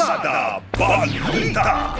Pasada Balita.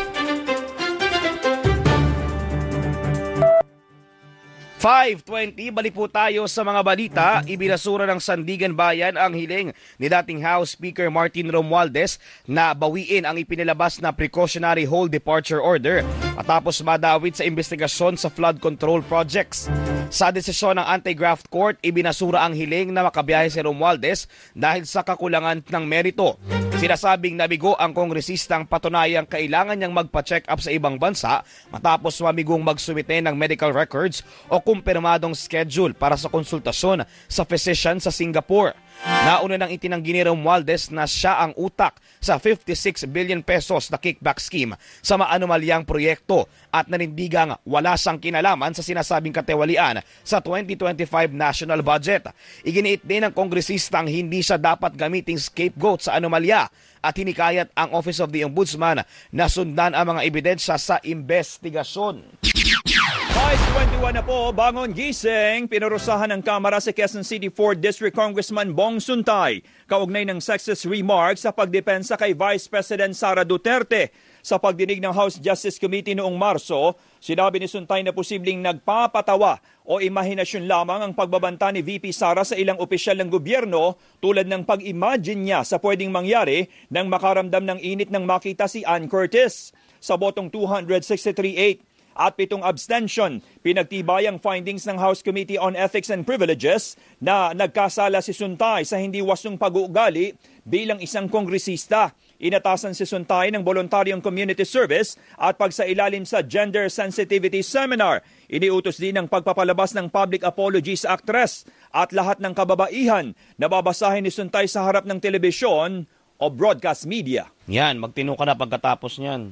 Balik po tayo sa mga balita. Ibinasura ng Sandigan Bayan ang hiling ni dating House Speaker Martin Romualdez na bawiin ang ipinilabas na precautionary hold departure order matapos madawit sa investigasyon sa flood control projects. Sa desisyon ng Anti-Graft Court, ibinasura ang hiling na makabiyahe si Romualdez dahil sa kakulangan ng merito. Sinasabing nabigo ang kongresistang patunayang kailangan niyang magpa-check up sa ibang bansa matapos mamigong magsumite ng medical records o kumpirmadong schedule para sa konsultasyon sa physician sa Singapore. Nauna nang itinanggi ni Romualdez na siya ang utak sa 56 billion pesos na kickback scheme sa maanumalyang proyekto at nanindigang wala siyang kinalaman sa sinasabing katiwalian sa 2025 national budget. Iginiit din ng kongresistang hindi siya dapat gamiting scapegoat sa anomalya at hinikayat ang Office of the Ombudsman na sundan ang mga ebidensya sa investigasyon. 5:21 na po, bangon gising. Pinurusahan ng Kamara si Quezon City 4th District Congressman Bong Suntay kaugnay ng sexist remarks sa pagdepensa kay Vice President Sara Duterte. Sa pagdinig ng House Justice Committee noong Marso, sinabi ni Suntay na posibleng nagpapatawa o imahinasyon lamang ang pagbabanta ni VP Sara sa ilang opisyal ng gobyerno tulad ng pag-imagine niya sa pwedeng mangyari nang makaramdam ng init nang makita si Ann Curtis. Sa botong 263-8 at 7 abstention, pinagtibay ang findings ng House Committee on Ethics and Privileges na nagkasala si Suntay sa hindi wasong pag-uugali bilang isang kongresista. Inatasan si Suntay ng voluntaryong community service at pagsailalim sa gender sensitivity seminar. Iniutos din ang pagpapalabas ng public apology sa actress at lahat ng kababaihan na babasahin ni Suntay sa harap ng telebisyon o broadcast media. Yan, magtino ka na pagkatapos niyan.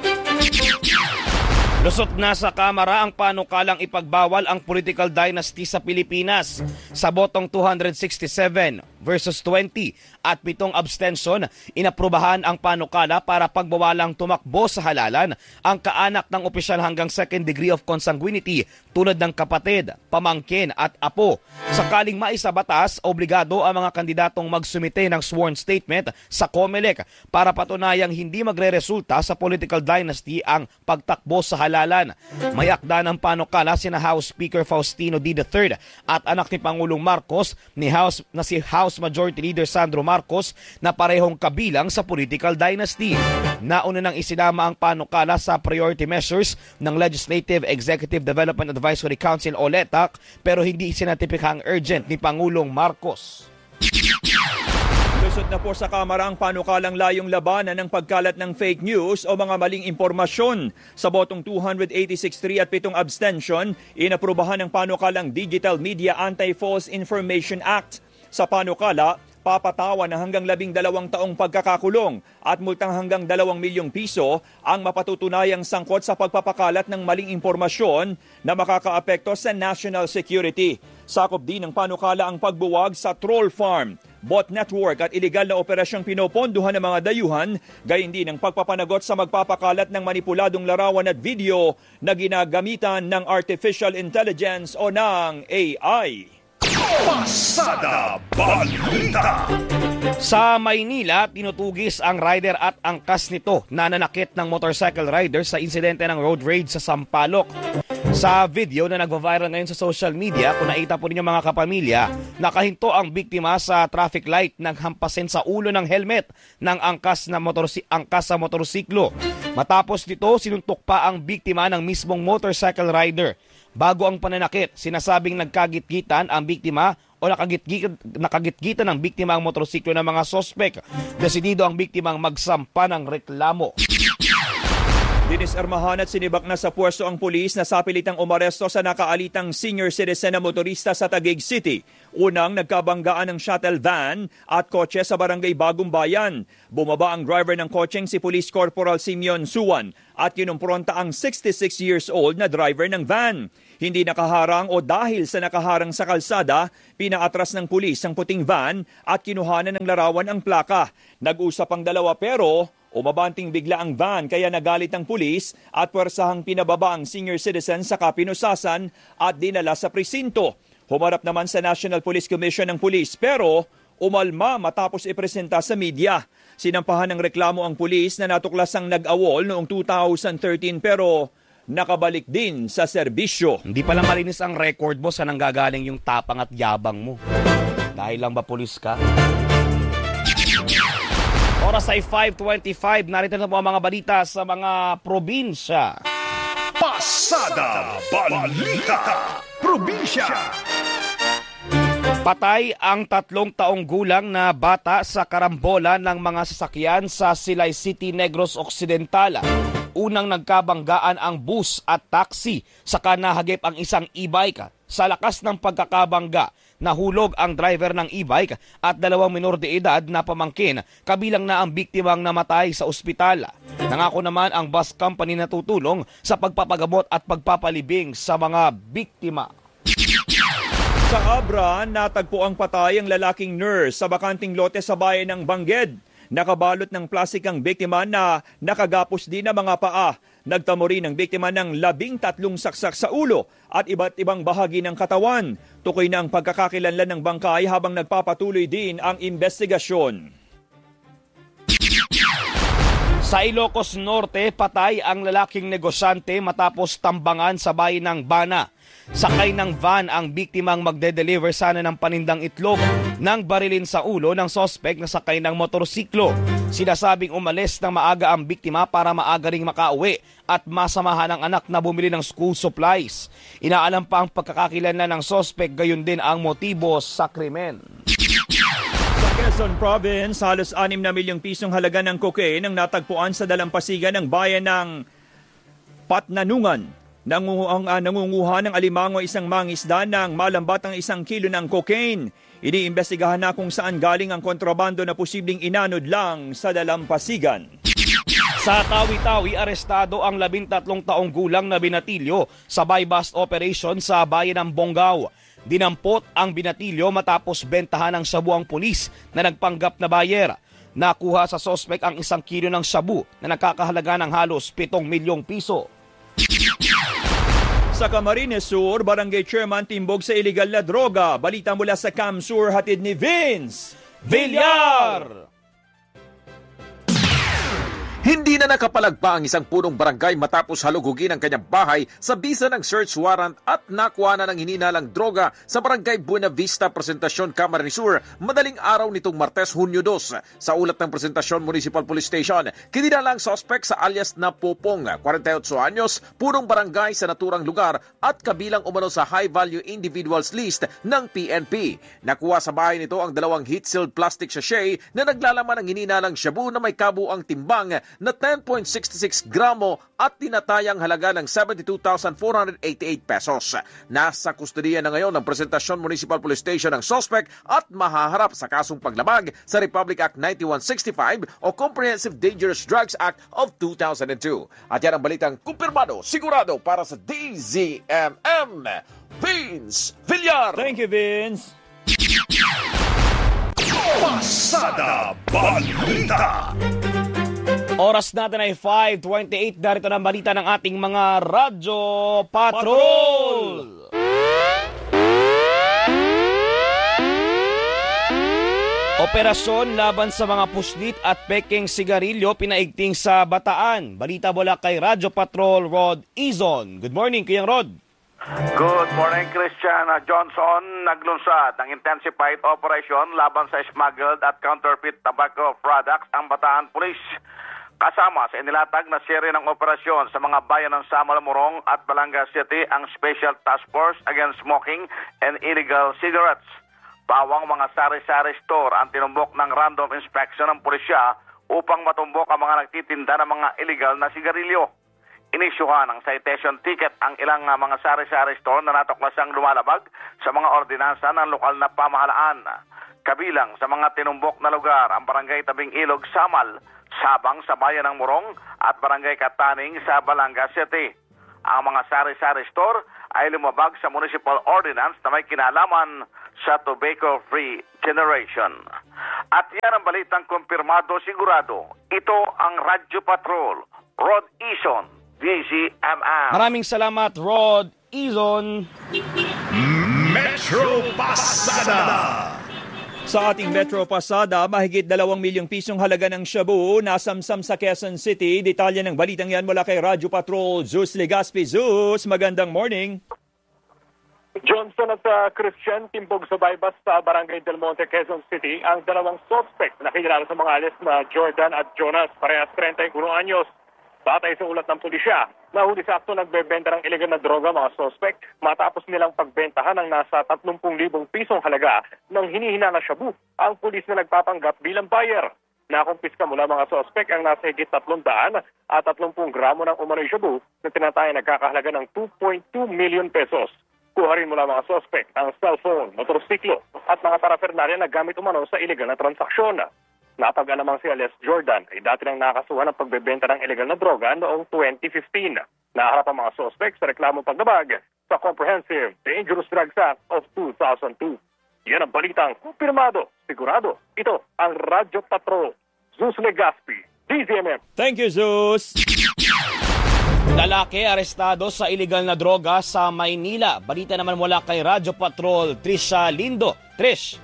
Lusot na sa Kamara ang panukalang ipagbawal ang political dynasty sa Pilipinas. Sa botong 267 versus 20 at 7 abstention, inaprubahan ang panukala para pagbawalang tumakbo sa halalan ang kaanak ng opisyal hanggang second degree of consanguinity tulad ng kapatid, pamangkin at apo. Sakaling maisabatas, obligado ang mga kandidatong magsumite ng sworn statement sa COMELEC para patunayang hindi magreresulta sa political dynasty ang pagtakbo sa halalan. May akda ng panukala sina House Speaker Faustino D. III at anak ni Pangulong Marcos na si House Majority Leader Sandro Marcos na parehong kabilang sa political dynasty. Nauna nang isinama ang panukala sa priority measures ng Legislative Executive Development Advisory Council o LETAC pero hindi isinatipikang urgent ni Pangulong Marcos. Lusot na po sa Kamara ang panukalang layong labanan ng pagkalat ng fake news o mga maling impormasyon. Sa botong 286-3 at 7 abstention, inaprubahan ng panukalang Digital Media Anti-False Information Act. Sa panukala, papatawan na hanggang 12 taong pagkakakulong at multang hanggang 2 milyong piso ang mapatutunayang sangkot sa pagpapakalat ng maling impormasyon na makakaapekto sa national security. Sakop din ng panukala ang pagbuwag sa troll farm, bot network at iligal na operasyong pinopondohan ng mga dayuhan, gayon din ang pagpapanagot sa magpapakalat ng manipuladong larawan at video na ginagamitan ng artificial intelligence o ng AI. Pasada Balita. Sa Maynila, tinutugis ang rider at angkas nito na nanakit ng motorcycle rider sa insidente ng road rage sa Sampaloc. Sa video na nagva-viral ngayon sa social media, kung nakita po ninyo mga kapamilya, nakahinto ang biktima sa traffic light nang hampasin sa ulo ng helmet ng angkas sa motorsiklo. Matapos nito, sinuntok pa ang biktima ng mismong motorcycle rider. Bago ang pananakit, sinasabing nagkagitgitan ang biktima o nakagitgitan ng biktima ang motorsiklo ng mga sospek. Desidido ang biktimang magsampa ng reklamo. Dinisarmahan at sinibak na sa puwerso ang pulis na sapilitang umaresto sa nakaalitang senior citizen na motorista sa Taguig City. Unang nagkabanggaan ng shuttle van at kotse sa barangay Bagong Bayan. Bumaba ang driver ng kotseng si Police Corporal Simeon Suwan at kinumpronta ang 66 years old na driver ng van. Hindi nakaharang o dahil sa nakaharang sa kalsada, pinaatras ng pulis ang puting van at kinuhanan ng larawan ang plaka. Nag-usap ang dalawa pero umabanting bigla ang van kaya nagalit ang pulis at puwersahang pinababa ang senior citizen sa kapinusasan at dinala sa presinto. Humarap naman sa National Police Commission ng pulis pero umalma matapos ipresenta sa media. Sinampahan ng reklamo ang pulis na natuklasang nag-awol noong 2013 pero nakabalik din sa serbisyo. Hindi pala malinis ang record mo sa nanggagaling yung tapang at yabang mo. Dahil lang ba pulis ka? Oras ay 5:25. Narito na po ang mga balita sa mga probinsya. Pasada Balita Probinsya. Patay ang 3 taong gulang na bata sa karambola ng mga sasakyan sa Silay City, Negros Occidental. Unang nagkabanggaan ang bus at taxi, saka nahagip ang isang e-bike. Sa lakas ng pagkakabangga, nahulog ang driver ng e-bike at 2 minor de edad na pamangkin, kabilang na ang biktimang namatay sa ospital. Nangako naman ang bus company na tutulong sa pagpapagamot at pagpapalibing sa mga biktima. Sa Abra, natagpo ang patay ang lalaking nurse sa bakanting lote sa bayan ng Bangged. Nakabalot ng plastik ang biktima na nakagapos din ang mga paa. Nagtamo rin ang biktima ng 13 saksak sa ulo at iba't ibang bahagi ng katawan. Tukoy na ang pagkakakilanlan ng bangkay habang nagpapatuloy din ang investigasyon. Sa Ilocos Norte, patay ang lalaking negosyante matapos tambangan sa bayan ng Bana. Sakay ng van ang biktimang magde-deliver sana ng panindang itlog nang barilin sa ulo ng sospek na sakay ng motorsiklo. Sinasabing umalis ng maaga ang biktima para maaga ring makauwi at masamahan ang anak na bumili ng school supplies. Inaalam pa ang pagkakakilanlan ng sospek, gayon din ang motibo sa krimen. Sa Quezon Province, halos 6 na milyong pisong halaga ng cocaine ang natagpuan sa dalampasigan ng bayan ng Patnanungan. Nangunguha ng alimango isang mangisda ng malambat ang 1 kilo ng cocaine. Iniimbestigahan na kung saan galing ang kontrabando na posibleng inanod lang sa dalampasigan. Sa Tawi-Tawi, arestado ang 13 taong gulang na binatilyo sa buy-bust operation sa bayan ng Bonggao. Dinampot ang binatilyo matapos bentahan ng shabu ang pulis na nagpanggap na buyer. Nakuha sa sospek ang 1 kilo ng shabu na nakakahalaga ng halos 7 milyong piso. Sa Camarines Sur, Barangay Chairman timbog sa iligal na droga. Balita mula sa Cam Sur, hatid ni Vince Villar. Hindi na nakapalagpa ang isang punong barangay matapos halugugin ang kanyang bahay sa bisa ng search warrant at nakuha na ng hininalang droga sa barangay Buena Vista, Presentacion, Camarines Sur, madaling araw nitong Martes, Hunyo 2. Sa ulat ng Presentacion Municipal Police Station, kinilala ang suspect sa alias na Popong, 48 anyos, punong barangay sa naturang lugar at kabilang umano sa high-value individuals list ng PNP. Nakuha sa bahay nito ang 2 heat-sealed plastic sachet na naglalaman ng hininalang shabu na may kabuang timbang na 10.66 gramo at tinatayang halaga ng 72,488 pesos. Nasa kustodiya na ngayon ng Presentacion Municipal Police Station ang suspect at mahaharap sa kasong paglabag sa Republic Act 9165 o Comprehensive Dangerous Drugs Act of 2002. At yan ang balitang kumpirmado, sigurado para sa DZMM. Vince Villar. Thank you, Vince. Pasada Balita. Oras natin ay 5:28. Darito na ang balita ng ating mga Radyo Patrol. Operasyon laban sa mga puslit at peking sigarilyo pinaigting sa Bataan. Balita mula kay Radyo Patrol, Rod Izon. Good morning, Kuyang Rod. Good morning, Christian Johnson. Naglunsad ng intensified operation laban sa smuggled at counterfeit tobacco products ang Bataan Police. Kasama sa inilatag na serye ng operasyon sa mga bayan ng Samal-Morong at Balanga City ang Special Task Force Against Smoking and Illegal Cigarettes. Pawang mga sari-sari store ang tinumbok ng random inspection ng pulisya upang matumbok ang mga nagtitinda ng mga illegal na sigarilyo. Inisyuhan ng citation ticket ang ilang mga sari-sari store na natuklasang lumalabag sa mga ordinansa ng lokal na pamahalaan. Kabilang sa mga tinumbok na lugar ang Barangay Tabing Ilog, Samal, Sabang sa bayan ng Morong at Barangay Kataning sa Balanga City. Ang mga sari-sari store ay lumabag sa municipal ordinance na may kinalaman sa tobacco-free generation. At yan ang balitang kumpirmado sigurado. Ito ang Radyo Patrol, Rod Izon, DZMM. Maraming salamat, Rod Izon. Metro Pasada. Sa ating Metro Pasada, mahigit 2 milyong pisong halaga ng shabu nasamsam sa Quezon City. Detalye ng balitang yan mula kay Radyo Patrol, Zeus Legaspi. Zeus, magandang morning. Johnson at Christian, timbog sa bypass sa Barangay Del Monte, Quezon City, ang dalawang suspect na kilala sa mga alias na Jordan at Jonas, parehas 31 anyos. Batay sa ulat ng pulisya, nahuli sa akto nagbebenta ng ilegal na droga mga suspect matapos nilang pagbentahan ng nasa 30,000 pisong halaga ng hinihina na shabu ang pulis na nagpapanggap bilang buyer. Nakumpiska mula mga suspect ang nasa higit 300 at 30 gramo ng umano'y shabu na tinatayang nagkakahalaga ng 2.2 million pesos. Kuha rin mula mga suspect ang cellphone, motorsiklo at mga paraphernalia na gamit umano sa ilegal na transaksyon. Napag-alamang si alias Jordan ay dati nang nakasuhan ng pagbebenta ng ilegal na droga noong 2015. Naharap ang mga suspect sa reklamo paglabag sa Comprehensive Dangerous Drugs Act of 2002. Yan ang balitang kumpirmado, sigurado. Ito ang Radyo Patrol, Zeus Legaspi, DZMM. Thank you, Zeus. Lalaki arestado sa ilegal na droga sa Maynila. Balita naman mula kay Radyo Patrol, Trisha Lindo. Trish.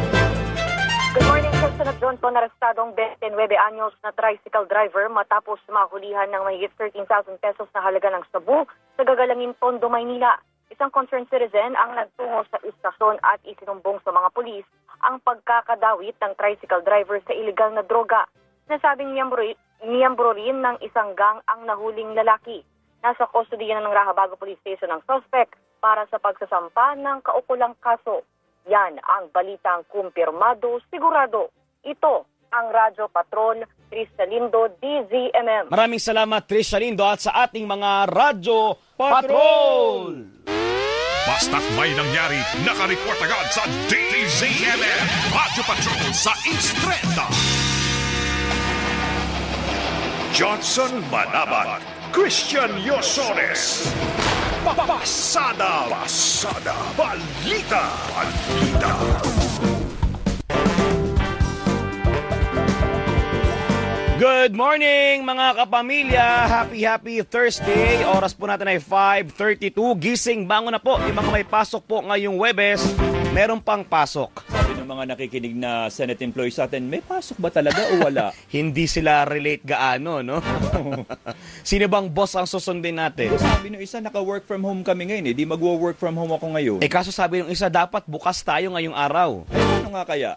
Good morning, Senator Johnson. Arestadong 29 anyos na tricycle driver matapos mahulihan ng mahigit 13,000 pesos na halaga ng sabu sa Gagalangin, Tondo, Maynila. Isang concerned citizen ang nagtungo sa istasyon at isinumbong sa mga pulis ang pagkakadawit ng tricycle driver sa ilegal na droga. Nasabing miyembro rin ng isang gang ang nahuling lalaki. Nasa kustodiya ng Rahabago Police Station ang suspect para sa pagsasampa ng kaukulang kaso. Yan ang balitang kumpirmado, sigurado. Ito ang Radyo Patrol, Trisha Lindo, DZMM. Maraming salamat, Trisha Lindo, at sa ating mga Radyo Patrol! Basta't may nangyari, nakareport agad sa DZMM. Radyo Patrol sa East 30. Johnson Manabat, Christian Yosones. Pasada Balita. Good morning mga kapamilya! Happy Thursday! Oras po natin ay 5:32. Gising, bangon na po. Yung mga may pasok po ngayong Huwebes, meron pang pasok. Sabi ng mga nakikinig na Senate employees sa atin, may pasok ba talaga o wala? Hindi sila relate gaano, no? Sino bang boss ang susundin natin? Sabi ng isa, naka-work from home kami ngayon. Di mag-work from home ako ngayon. Kaso sabi ng isa, dapat bukas tayo ngayong araw. Ano nga kaya?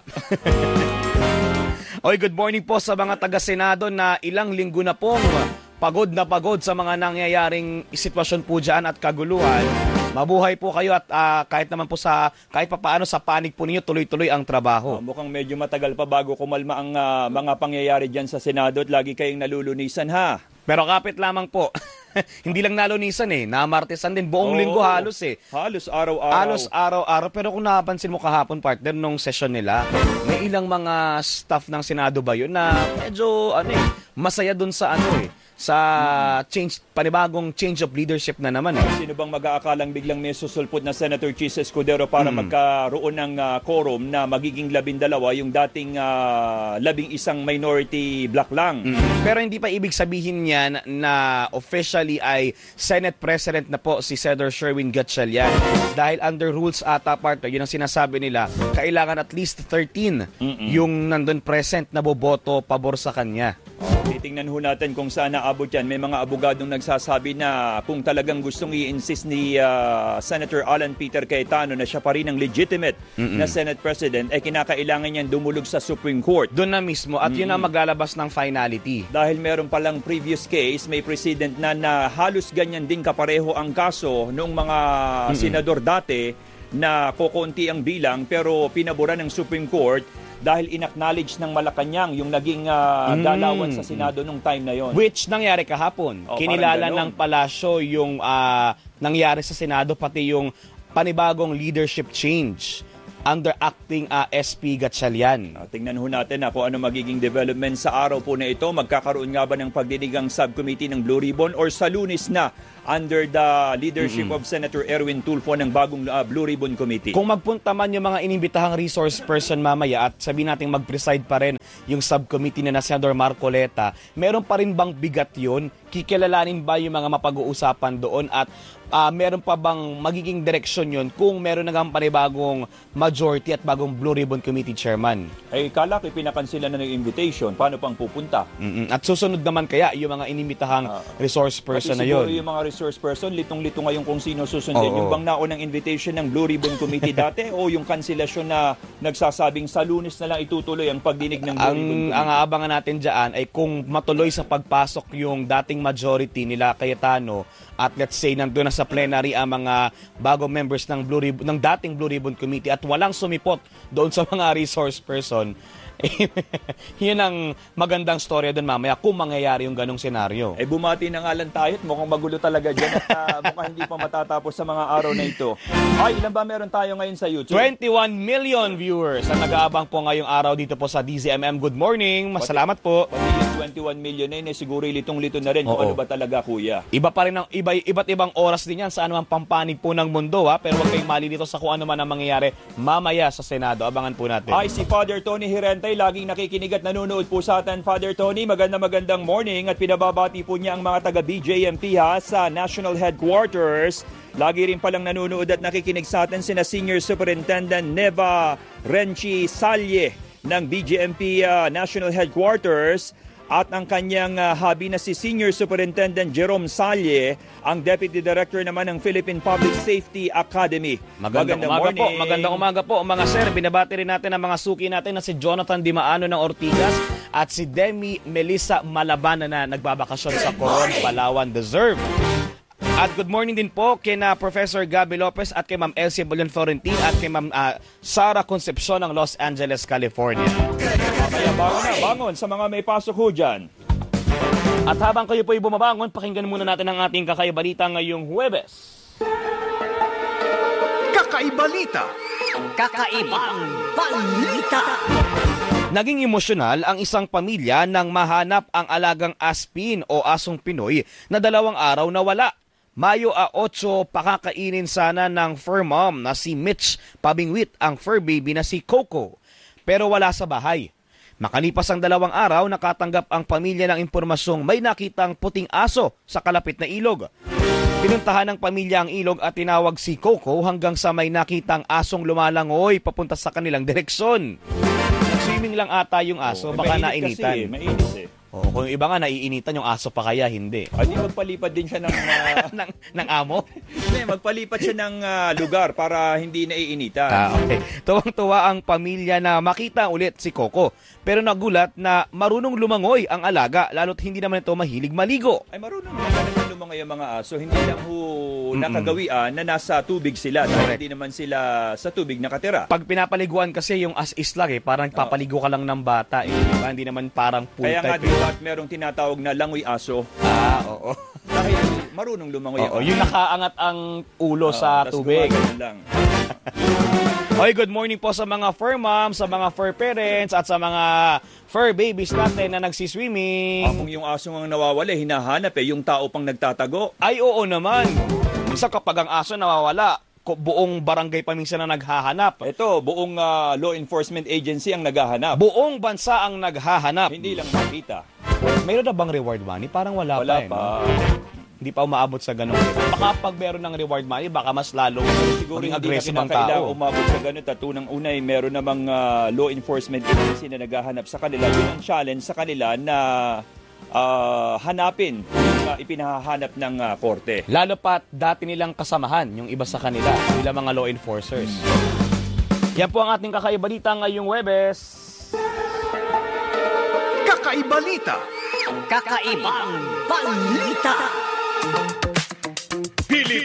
Oy, good morning po sa mga taga-Senado na ilang linggo na pong pagod sa mga nangyayaring sitwasyon po dyan at kaguluhan. Mabuhay po kayo at kahit papaano sa panig po ninyo, tuloy-tuloy ang trabaho. Mukhang medyo matagal pa bago kumalma ang mga pangyayari dyan sa Senado at lagi kayong nalulunisan, ha? Pero kapit lamang po. Hindi lang nalunisan namartesan din buong linggo halos Halos araw-araw. Halos araw-araw. Pero kung napansin mo kahapon, partner, nung session nila, may ilang mga staff ng Senado ba yun na medyo masaya dun sa sa panibagong change of leadership na naman. Sino bang mag-aakalang biglang may susulpot na Senator Chis Escudero para magkaroon ng quorum na magiging 12 yung dating 11 minority block lang. Pero hindi pa ibig sabihin yan na officially ay Senate President na po si Senator Sherwin Gatchalian. Dahil under rules ata, partner, yun ang sinasabi nila, kailangan at least 13 yung nandun present na boboto pabor sa kanya. Titingnan ho natin kung saan naabot yan. May mga abogadong nagsasabi na kung talagang gustong i-insist ni Senator Alan Peter Cayetano na siya pa rin ang legitimate na Senate President, kinakailangan niyan dumulog sa Supreme Court. Doon na mismo at yun ang maglalabas ng finality. Dahil meron palang previous case, may president na halos ganyan din kapareho ang kaso noong mga senador dati na kokonti ang bilang pero pinaboran ng Supreme Court dahil inacknowledge ng Malacanang yung naging dalawan sa Senado nung time na yon. Which nangyari kahapon. Kinilala ng palasyo yung nangyari sa Senado, pati yung panibagong leadership change under acting SP Gatchalian. Tingnan ho natin kung ano magiging development sa araw po na ito. Magkakaroon nga ba ng pagdinig ang subcommittee ng Blue Ribbon or sa Lunes na under the leadership of Senator Erwin Tulfo ng bagong Blue Ribbon Committee. Kung magpunta man yung mga inimbitahang resource person mamaya at sabihin natin mag-preside pa rin yung subcommittee na Senador Marcoleta, meron pa rin bang bigat yun? Kikilalanin ba yung mga mapag-uusapan doon at meron pa bang magiging direksyon yun kung meron nagang panibagong majority at bagong Blue Ribbon Committee chairman? Ay, kala ko pinakansila na ng invitation. Paano pang pupunta? At susunod naman kaya yung mga inimbitahang resource person na yun? Yung mga resource person, litong-lito ngayon kung sino susundin. Yung bang naunang invitation ng Blue Ribbon Committee dati o yung kanselasyon na nagsasabing sa Lunes na lang itutuloy ang pagdinig ng Blue Ribbon Committee? Ang aabangan natin dyan ay kung matuloy sa pagpasok yung dating majority nila Cayetano at let's say nandun na sa plenary ang mga bagong members ng ng dating Blue Ribbon Committee at walang sumipot doon sa mga resource person, yun ang magandang storya doon mamaya kung mangyayari yung ganong senaryo. Bumati na nga lang tayo at mukhang magulo talaga dyan at mukhang hindi pa matatapos sa mga araw na ito. Ay, ilan ba meron tayo ngayon sa YouTube? 21 million viewers ang nag-aabang po ngayong araw dito po sa DZMM. Good morning, masalamat po. Pati yung 21 million na yun, siguro litong-lito na rin kung ano ba talaga, kuya. Iba pa rin ang iba't ibang oras din yan sa anumang pampanig po ng mundo, ha? Pero huwag kayong malilito sa kung ano man ang mangyayari mamaya sa Senado. Abangan po natin. Ay, si Father Tony Hirentay, laging nakikinig at nanonood po sa atin. Father Tony, magandang morning at pinababati po niya ang mga taga-BJMP sa National Headquarters. Lagi rin palang nanonood at nakikinig sa atin sina Senior Superintendent Neva Renchi Salye ng BJMP National Headquarters at ang kanyang hubby na si Senior Superintendent Jerome Salye, ang Deputy Director naman ng Philippine Public Safety Academy. Magandang umaga po mga sir. Binabati rin natin ang mga suki natin na si Jonathan Dimaano ng Ortigas at si Demi Melissa Malabana na nagbabakasyon sa Coron, Palawan. Deserve. At good morning din po kina Professor Gabby Lopez at kay Ma'am Elsie Bulion Florentin at kay Ma'am Sara Concepcion ng Los Angeles, California. Kaya bangon sa mga may pasok ho dyan. At habang kayo po'y bumabangon, pakinggan muna natin ang ating kakaibalita ngayong Huwebes. Kakaibalita. Kakaibang balita. Naging emosyonal ang isang pamilya nang mahanap ang alagang aspin o asong Pinoy na 2 araw na wala. Mayo 8, pakakainin sana ng fur mom na si Mitch Pabingwit ang fur baby na si Coco. Pero wala sa bahay. Makalipas ang 2 araw, nakatanggap ang pamilya ng impormasyong may nakitang puting aso sa kalapit na ilog. Pinuntahan ng pamilya ang ilog at tinawag si Coco hanggang sa may nakitang asong lumalangoy papunta sa kanilang direksyon. Nag-swimming lang ata yung aso, baka nainitan. Kasi, mainit Kung yung iba nga naiinitan yung aso pa kaya hindi. Ay, di magpalipat din siya ng... ng amo? Hindi, magpalipat siya ng lugar para hindi naiinitan. Okay. Tuwang-tuwa ang pamilya na makita ulit si Coco. Pero nagulat na marunong lumangoy ang alaga, lalo't hindi naman ito mahilig maligo. Ay, marunong naman lumangoy ang mga aso. Hindi lang nakagawian na nasa tubig sila. Dahil hindi naman sila sa tubig nakatira. Pag pinapaliguan kasi yung as-is lang parang papaligo ka lang ng bata. Hindi naman parang pool kaya type. Kaya nga at merong tinatawag na langoy aso. Oo. Dahil marunong lumangoy. Yung nakaangat ang ulo sa tubig. Lang. Hoy, good morning po sa mga fur moms, sa mga fur parents, at sa mga fur babies natin na nagsiswimming. Kung yung aso ang nawawala, hinahanap yung tao pang nagtatago. Ay, oo naman. Minsan kapag ang aso nawawala, buong barangay pa minsan na naghahanap. Ito, buong law enforcement agency ang naghahanap. Buong bansa ang naghahanap. Hindi lang makita. Mayroon na bang reward money? Parang wala pa. No? Hindi pa umaabot sa ganun. Baka pag meron ng reward money, baka mas lalong siguro maging hindi aggressive na ang tao. umabot sa ganun. At unang unay, meron namang law enforcement agency na naghahanap sa kanila. Yun ang challenge sa kanila na hanapin yung ipinahanap ng korte. Lalo pa dati nilang kasamahan yung iba sa kanila, sila mga law enforcers. Yan po ang ating kakaibalita ngayong Huwebes. Kakaibalita. Kakaibang balita.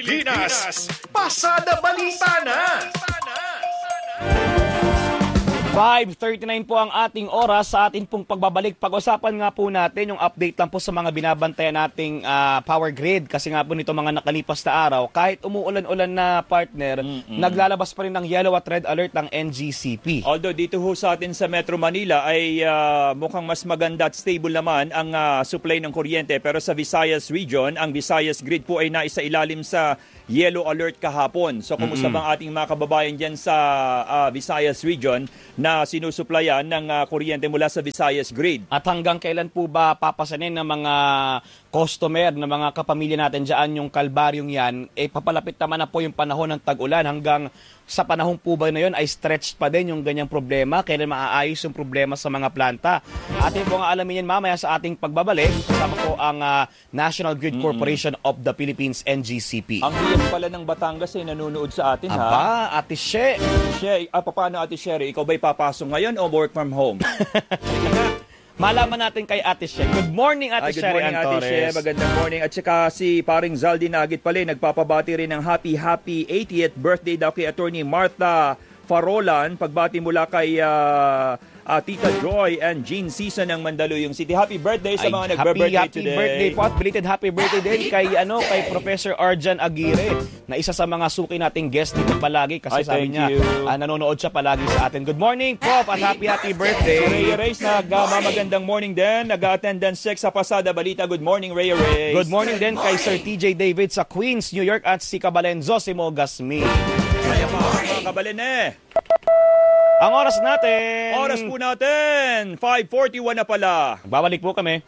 Pilipinas, pasada balita na. 5:39 po ang ating oras sa atin pong pagbabalik. Pag-usapan nga po natin yung update lang po sa mga binabantayan nating power grid. Kasi nga po nito mga nakalipas na araw, kahit umuulan-ulan na partner, naglalabas pa rin ng yellow at red alert ang NGCP. Although dito ho sa atin sa Metro Manila ay mukhang mas maganda at stable naman ang supply ng kuryente. Pero sa Visayas region, ang Visayas grid po ay naisailalim sa yellow alert kahapon. So kumusta bang ating mga kababayan dyan sa Visayas region na sinusuplayan ng kuryente mula sa Visayas grid? At hanggang kailan po ba papasanin ng mga customer, ng mga kapamilya natin dyan yung kalbaryong yan? Papalapit naman na po yung panahon ng tag-ulan. Hanggang sa panahon po ba na yun ay stretched pa din yung ganyang problema? Kailan maaayos yung problema sa mga planta? Atin po nga alamin yan mamaya sa ating pagbabalik. Kasama po ang National Grid Corporation of the Philippines, NGCP. Ang iyan pala ng Batangas ay nanonood sa atin, ha? Aba, Ate She. Paano, Ate Sherry? Ikaw ba'y papasok ngayon o work from home? Malaman natin kay Ate She. Good morning, Ate She. Good morning, Ate She. Magandang morning. At saka si paring Zaldi Nagit pala, nagpapabati rin ng happy 80th birthday daw kay Attorney Martha Farolan. Pagbati mula kay Tita Joy and Jean Season ng Mandaluyong City. Happy birthday sa mga nagbe-birthday today. Happy birthday po at belated happy birthday din kay Professor Arjan Aguirre, na isa sa mga suki nating guest dito palagi kasi sabi niya nanonood siya palagi sa atin. Good morning, Pop, at happy birthday. Ray Reyes, magandang morning din. Nag-attendance check sa Pasada Balita. Good morning, Ray Reyes. Good morning din kay Sir TJ David sa Queens, New York, at si Kabalen Zosimo Gasmi. Kaya pa, mga Kabalen Ang oras natin. Oras po natin, 5:41 na pala. Babalik po kami.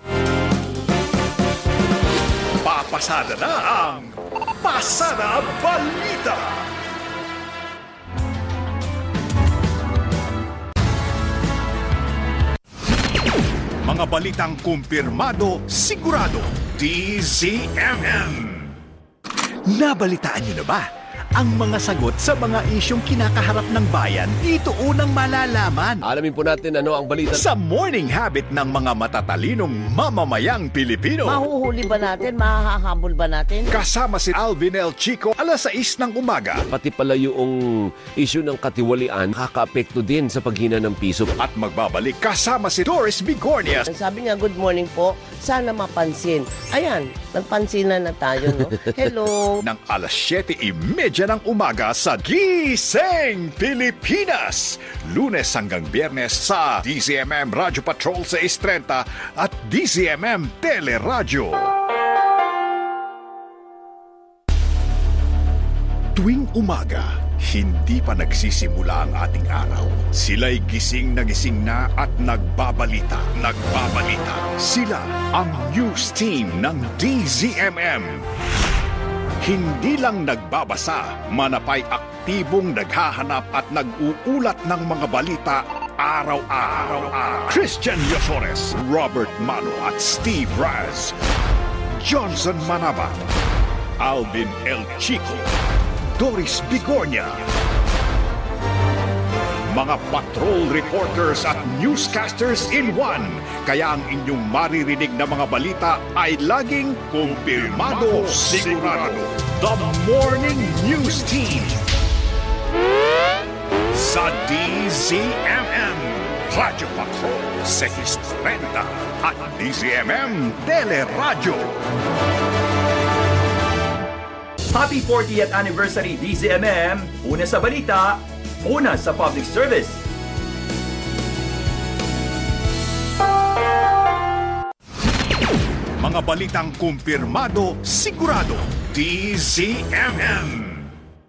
Papasada na ang Pasada Balita. Mga balitang kumpirmado, sigurado, DZMM. Nabalitaan niyo na ba ang mga sagot sa mga isyong kinakaharap ng bayan? Dito unang malalaman. Alamin po natin ano ang balita Sa morning habit ng mga matatalinong mamamayang Pilipino. Mahuhuli ba natin? Mahahabol ba natin? Kasama si Alvin El Chico, 6:00 ng umaga. Pati pala yung issue ng katiwalian, kaka-apekto din sa paghina ng piso. At magbabalik kasama si Doris Bigornia. Sabi niya, good morning po. Sana mapansin. Ayan, nagpansinan na tayo, no? Hello. Ng 7:30 ng umaga sa Gising Pilipinas. Lunes hanggang Biyernes sa DZMM Radio Patrol 630 at DZMM Teleradyo. Tuwing umaga, hindi pa nagsisimula ang ating araw. Sila'y gising na at nagbabalita. Sila ang news team ng DZMM. Hindi lang nagbabasa, manapay aktibong naghahanap at nag-uulat ng mga balita araw-araw. Christian Yosores, Robert Mano at Steve Raz, Johnson Manaba, Alvin El Chico, Doris Bigornia. Mga patrol reporters at newscasters in one. Kaya ang inyong maririnig na mga balita ay laging kumpirmado, sigurado. The Morning News Team sa DZMM Radio Patrol 630 at DZMM Teleradyo. Happy 40th anniversary DZMM. Una sa balita, una sa public service. Mga balitang kumpirmado, sigurado. DZMM.